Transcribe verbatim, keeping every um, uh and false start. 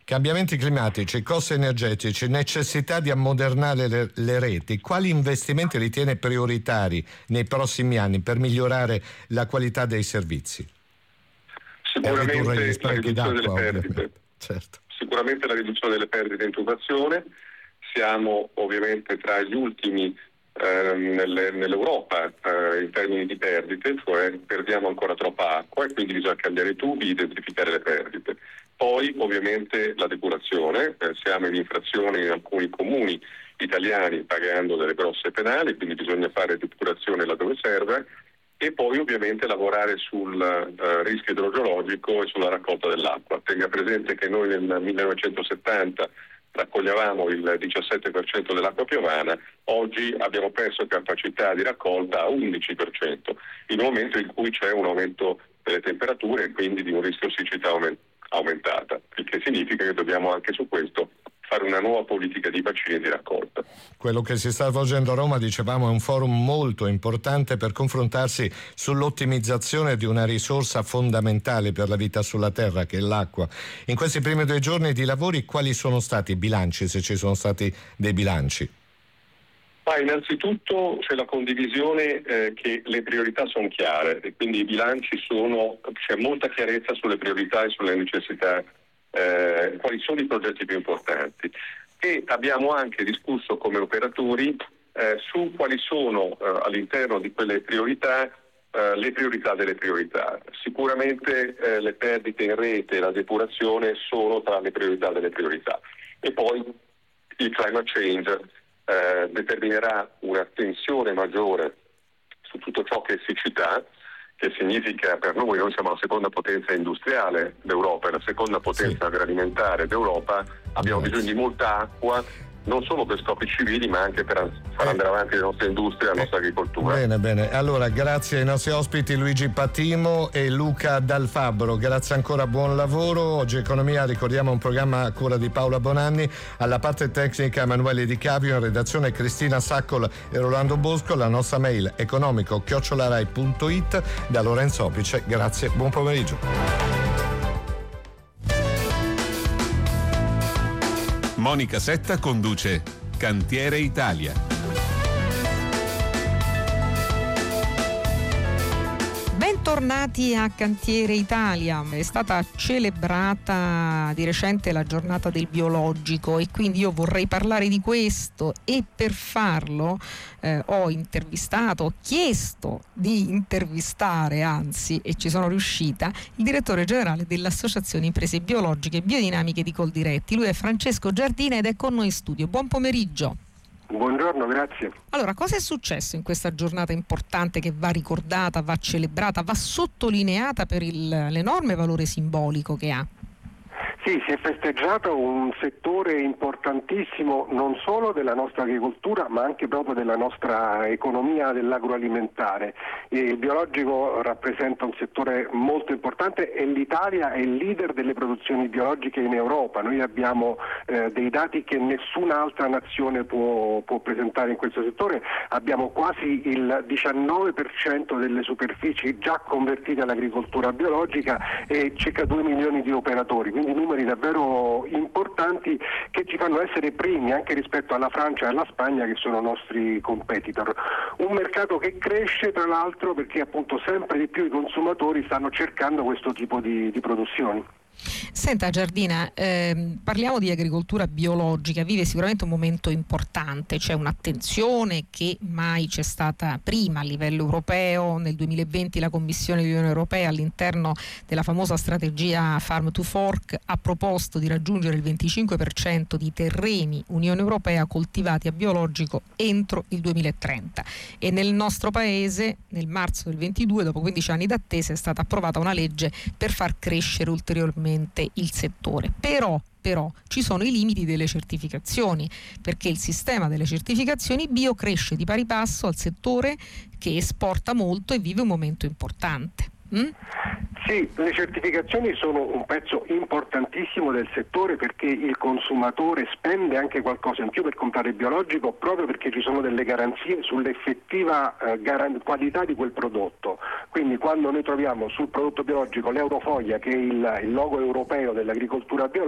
Cambiamenti climatici, costi energetici, necessità di ammodernare le, le reti. Quali investimenti ritiene prioritari nei prossimi anni per migliorare la qualità dei servizi? Sicuramente e ridurre gli la sprechi riduzione d'acqua, delle perdite. ovviamente. Certo. Sicuramente la riduzione delle perdite in intubazione. Siamo ovviamente tra gli ultimi eh, nelle, nell'Europa eh, in termini di perdite, cioè perdiamo ancora troppa acqua e quindi bisogna cambiare i tubi, identificare le perdite. Poi ovviamente la depurazione, eh, siamo in infrazione in alcuni comuni italiani pagando delle grosse penali, quindi bisogna fare depurazione laddove serve. E poi ovviamente lavorare sul uh, rischio idrogeologico e sulla raccolta dell'acqua. Tenga presente che noi nel millenovecentosettanta raccoglievamo il diciassette per cento dell'acqua piovana, oggi abbiamo perso capacità di raccolta a undici per cento, in un momento in cui c'è un aumento delle temperature e quindi di un rischio siccità aument- aumentata, il che significa che dobbiamo anche su questo fare una nuova politica di bacini di raccolta. Quello che si sta svolgendo a Roma, dicevamo, è un forum molto importante per confrontarsi sull'ottimizzazione di una risorsa fondamentale per la vita sulla Terra, che è l'acqua. In questi primi due giorni di lavori quali sono stati i bilanci, se ci sono stati dei bilanci? Ma innanzitutto c'è la condivisione eh, che le priorità sono chiare e quindi i bilanci sono, c'è molta chiarezza sulle priorità e sulle necessità. Eh, quali sono i progetti più importanti, e abbiamo anche discusso come operatori eh, su quali sono eh, all'interno di quelle priorità eh, le priorità delle priorità. Sicuramente eh, le perdite in rete e la depurazione sono tra le priorità delle priorità, e poi il climate change eh, determinerà una tensione maggiore su tutto ciò che è siccità, che significa per noi, noi siamo la seconda potenza industriale d'Europa e la seconda potenza sì. agroalimentare d'Europa, abbiamo Grazie. bisogno di molta acqua, non solo per scopi civili ma anche per far andare avanti la nostra industria e la nostra agricoltura. Bene, bene. Allora, grazie ai nostri ospiti Luigi Patimo e Luca Dal Fabbro, grazie ancora, buon lavoro. Oggi Economia, ricordiamo, un programma a cura di Paola Bonanni, alla parte tecnica Emanuele Di Cavio, in redazione Cristina Saccol e Rolando Bosco, la nostra mail economico chiocciola rai punto it. Da Lorenzo Opice, grazie, buon pomeriggio. Monica Setta conduce Cantiere Italia. Bentornati a Cantiere Italia. È stata celebrata di recente la giornata del biologico e quindi io vorrei parlare di questo, e per farlo eh, ho intervistato, ho chiesto di intervistare, anzi, e ci sono riuscita, il direttore generale dell'Associazione Imprese Biologiche e Biodinamiche di Coldiretti. Lui è Francesco Giardina ed è con noi in studio. Buon pomeriggio. Buongiorno, grazie. Allora, cosa è successo in questa giornata importante che va ricordata, va celebrata, va sottolineata per il, l'enorme valore simbolico che ha? Sì, si è festeggiato un settore importantissimo non solo della nostra agricoltura ma anche proprio della nostra economia dell'agroalimentare. Il biologico rappresenta un settore molto importante e l'Italia è il leader delle produzioni biologiche in Europa. Noi abbiamo eh, dei dati che nessun'altra nazione può, può presentare in questo settore. Abbiamo quasi il diciannove per cento delle superfici già convertite all'agricoltura biologica e circa due milioni di operatori, quindi numeri davvero importanti che ci fanno essere primi anche rispetto alla Francia e alla Spagna, che sono nostri competitor. Un mercato che cresce tra l'altro perché appunto sempre di più i consumatori stanno cercando questo tipo di, di produzioni. Senta Giardina, ehm, parliamo di agricoltura biologica, vive sicuramente un momento importante, c'è un'attenzione che mai c'è stata prima a livello europeo. Nel duemilaventi la Commissione dell'Unione Europea, all'interno della famosa strategia Farm to Fork, ha proposto di raggiungere il venticinque per cento di terreni Unione Europea coltivati a biologico entro il duemilatrenta, e nel nostro paese nel marzo del ventidue, dopo quindici anni d'attesa, è stata approvata una legge per far crescere ulteriormente il settore. Però però ci sono i limiti delle certificazioni, perché il sistema delle certificazioni bio cresce di pari passo al settore che esporta molto e vive un momento importante. Mm? Sì, le certificazioni sono un pezzo importantissimo del settore, perché il consumatore spende anche qualcosa in più per comprare biologico, proprio perché ci sono delle garanzie sull'effettiva eh, garan- qualità di quel prodotto. Quindi quando noi troviamo sul prodotto biologico l'Eurofoglia, che è il, il logo europeo dell'agricoltura biologica,